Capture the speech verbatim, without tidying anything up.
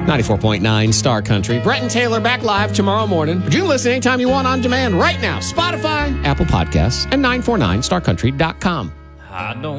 ninety-four point nine Star Country. Brett and Taylor back live tomorrow morning. But you can listen anytime you want on demand right now. Spotify, Apple Podcasts, and nine four nine star country dot com. I don't